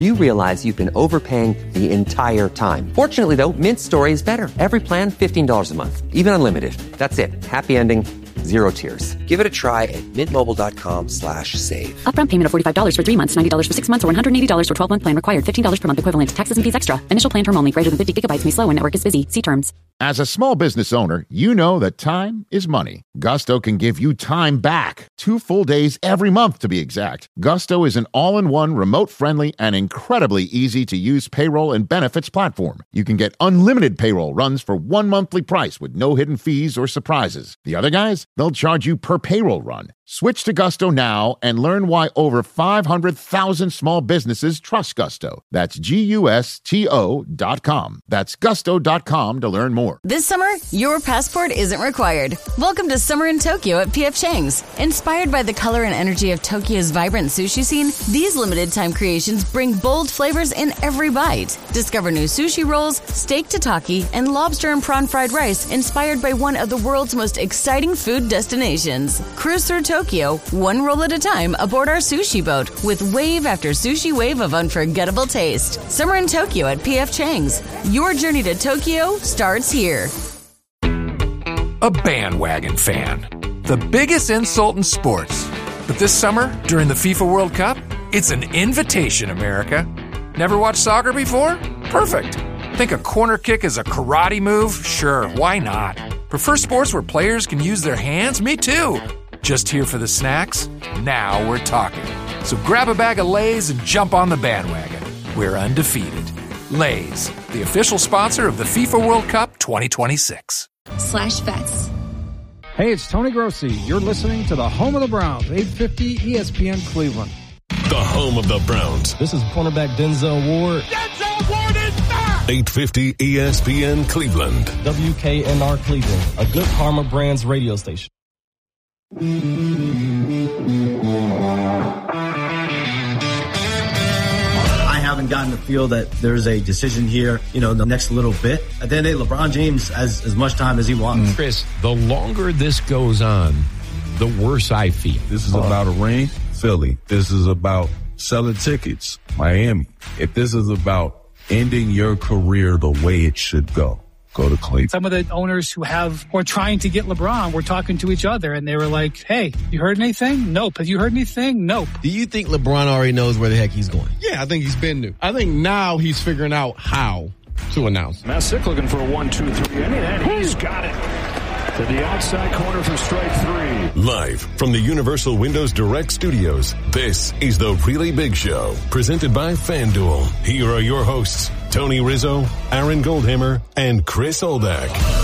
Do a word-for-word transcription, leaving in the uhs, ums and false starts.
You realize you've been overpaying the entire time. Fortunately, though, Mint's story is better. Every plan, fifteen dollars a month. Even unlimited. That's it. Happy ending, zero tears. Give it a try at mintmobile.com slash save. Upfront payment of forty-five dollars for three months, ninety dollars for six months, or one hundred eighty dollars for twelve-month plan required. fifteen dollars per month equivalent. Taxes and fees extra. Initial plan term only. Greater than fifty gigabytes may slow when network is busy. See terms. As a small business owner, you know that time is money. Gusto can give you time back. Two full days every month, to be exact. Gusto is an all-in-one, remote-friendly, and incredibly easy-to-use payroll and benefits platform. You can get unlimited payroll runs for one monthly price with no hidden fees or surprises. The other guys, they'll charge you per payroll run. Switch to Gusto now and learn why over five hundred thousand small businesses trust Gusto. That's G U S T O dot com. That's gusto dot com to learn more. This summer, your passport isn't required. Welcome to Summer in Tokyo at P F Chang's. Inspired by the color and energy of Tokyo's vibrant sushi scene, these limited-time creations bring bold flavors in every bite. Discover new sushi rolls, steak tataki, and lobster and prawn fried rice inspired by one of the world's most exciting food destinations. Cruise through Tokyo, one roll at a time aboard our sushi boat with wave after sushi wave of unforgettable taste. Summer in Tokyo at P F Chang's. Your journey to Tokyo starts here. A bandwagon fan. The biggest insult in sports. But this summer, during the FIFA World Cup, it's an invitation, America. Never watched soccer before? Perfect. Think a corner kick is a karate move? Sure, why not? Prefer sports where players can use their hands? Me too. Just here for the snacks? Now we're talking. So grab a bag of Lay's and jump on the bandwagon. We're undefeated. Lay's, the official sponsor of the FIFA World Cup twenty twenty-six. Slash vets. Hey, it's Tony Grossi. You're listening to the home of the Browns, eight fifty E S P N Cleveland. The home of the Browns. This is cornerback Denzel Ward. Denzel Ward is back! eight fifty E S P N Cleveland. W K N R Cleveland, a Good Karma Brands radio station. I haven't gotten to feel that there's a decision here, you know, the next little bit. At the end of the day, LeBron James has as much time as he wants. Chris, the longer this goes on, the worse I feel. This is about a ring, Philly. This is about selling tickets, Miami. If this is about ending your career the way it should go, go to Cleveland. Some of the owners who have, who are trying to get LeBron were talking to each other and they were like, hey, you heard anything? Nope. Have you heard anything? Nope. Do you think LeBron already knows where the heck he's going? Yeah, I think he's been new. I think now he's figuring out how to announce. Messick looking for a one, two, three inning, and he's got it. To the outside corner for strike three. Live from the Universal Windows Direct Studios, this is The Really Big Show, presented by FanDuel. Here are your hosts, Tony Rizzo, Aaron Goldhammer, and Chris Oldak.